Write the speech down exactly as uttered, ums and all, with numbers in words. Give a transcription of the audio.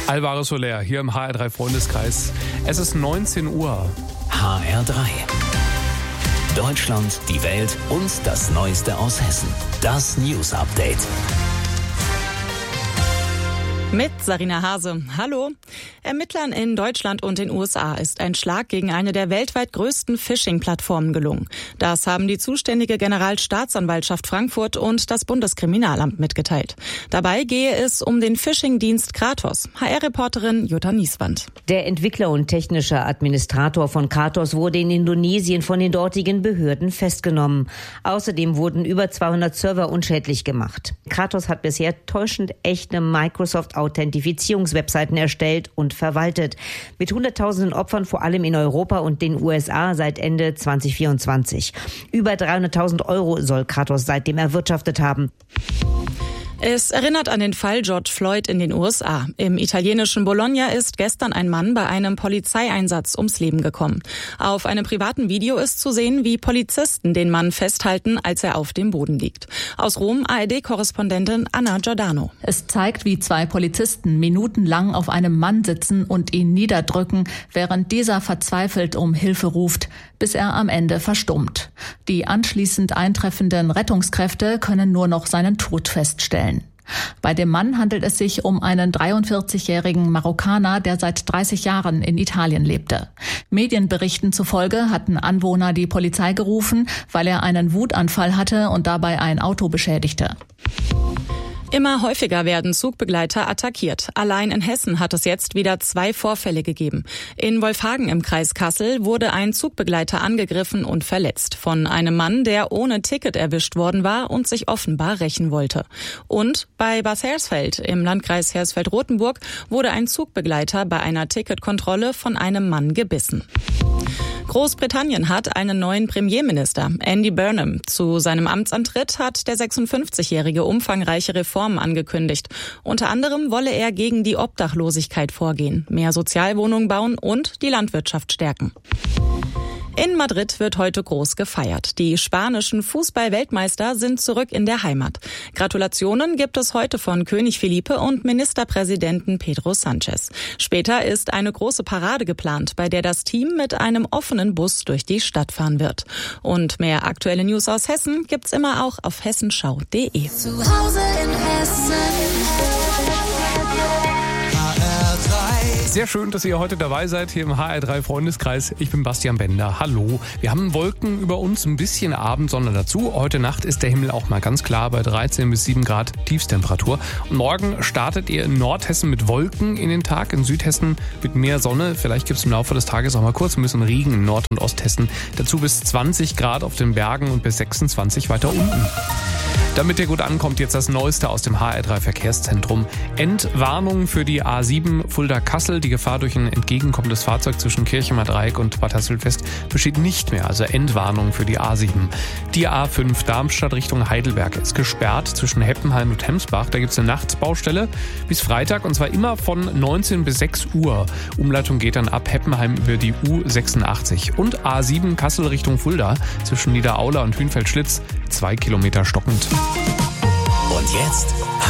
Alvaro Soler hier im H R drei Freundeskreis. Es ist neunzehn Uhr. H R drei. Deutschland, die Welt und das Neueste aus Hessen. Das News Update. Mit Sarina Hase. Hallo. Ermittlern in Deutschland und den U S A ist ein Schlag gegen eine der weltweit größten Phishing-Plattformen gelungen. Das haben die zuständige Generalstaatsanwaltschaft Frankfurt und das Bundeskriminalamt mitgeteilt. Dabei gehe es um den Phishing-Dienst Kratos. H R-Reporterin Jutta Nieswand. Der Entwickler und technische Administrator von Kratos wurde in Indonesien von den dortigen Behörden festgenommen. Außerdem wurden über zweihundert Server unschädlich gemacht. Kratos hat bisher täuschend echte Microsoft-Authentifizierungswebseiten erstellt und verwaltet. Mit hunderttausenden Opfern vor allem in Europa und den U S A seit Ende zwanzig vierundzwanzig. Über dreihunderttausend Euro soll Kratos seitdem erwirtschaftet haben. Es erinnert an den Fall George Floyd in den U S A. Im italienischen Bologna ist gestern ein Mann bei einem Polizeieinsatz ums Leben gekommen. Auf einem privaten Video ist zu sehen, wie Polizisten den Mann festhalten, als er auf dem Boden liegt. Aus Rom A R D-Korrespondentin Anna Giordano. Es zeigt, wie zwei Polizisten minutenlang auf einem Mann sitzen und ihn niederdrücken, während dieser verzweifelt um Hilfe ruft, bis er am Ende verstummt. Die anschließend eintreffenden Rettungskräfte können nur noch seinen Tod feststellen. Bei dem Mann handelt es sich um einen dreiundvierzigjährigen Marokkaner, der seit dreißig Jahren in Italien lebte. Medienberichten zufolge hatten Anwohner die Polizei gerufen, weil er einen Wutanfall hatte und dabei ein Auto beschädigte. Immer häufiger werden Zugbegleiter attackiert. Allein in Hessen hat es jetzt wieder zwei Vorfälle gegeben. In Wolfhagen im Kreis Kassel wurde ein Zugbegleiter angegriffen und verletzt von einem Mann, der ohne Ticket erwischt worden war und sich offenbar rächen wollte. Und bei Bad Hersfeld im Landkreis Hersfeld-Rotenburg wurde ein Zugbegleiter bei einer Ticketkontrolle von einem Mann gebissen. Großbritannien hat einen neuen Premierminister, Andy Burnham. Zu seinem Amtsantritt hat der sechsundfünfzigjährige umfangreiche Reformen angekündigt. Unter anderem wolle er gegen die Obdachlosigkeit vorgehen, mehr Sozialwohnungen bauen und die Landwirtschaft stärken. In Madrid wird heute groß gefeiert. Die spanischen Fußball-Weltmeister sind zurück in der Heimat. Gratulationen gibt es heute von König Felipe und Ministerpräsidenten Pedro Sánchez. Später ist eine große Parade geplant, bei der das Team mit einem offenen Bus durch die Stadt fahren wird. Und mehr aktuelle News aus Hessen gibt's immer auch auf hessenschau punkt de. Zu Hause in Hessen. Sehr schön, dass ihr heute dabei seid hier im H R drei Freundeskreis. Ich bin Bastian Bender. Hallo. Wir haben Wolken über uns, ein bisschen Abendsonne dazu. Heute Nacht ist der Himmel auch mal ganz klar bei dreizehn bis sieben Grad Tiefstemperatur. Und morgen startet ihr in Nordhessen mit Wolken in den Tag, in Südhessen mit mehr Sonne. Vielleicht gibt es im Laufe des Tages auch mal kurz ein bisschen Regen in Nord- und Osthessen. Dazu bis zwanzig Grad auf den Bergen und bis sechsundzwanzig weiter unten. Damit ihr gut ankommt, jetzt das Neueste aus dem H R drei Verkehrszentrum. Entwarnung für die A sieben Fulda-Kassel. Die Gefahr durch ein entgegenkommendes Fahrzeug zwischen Kirchemer Dreieck und Bad Hasselfest besteht nicht mehr. Also Entwarnung für die A sieben. Die A fünf Darmstadt Richtung Heidelberg ist gesperrt zwischen Heppenheim und Hemsbach. Da gibt es eine Nachtbaustelle bis Freitag und zwar immer von neunzehn bis sechs Uhr. Umleitung geht dann ab Heppenheim über die U sechsundachtzig. Und A sieben Kassel Richtung Fulda zwischen Niederaula und Hünfeld-Schlitz zwei Kilometer stockend. Und jetzt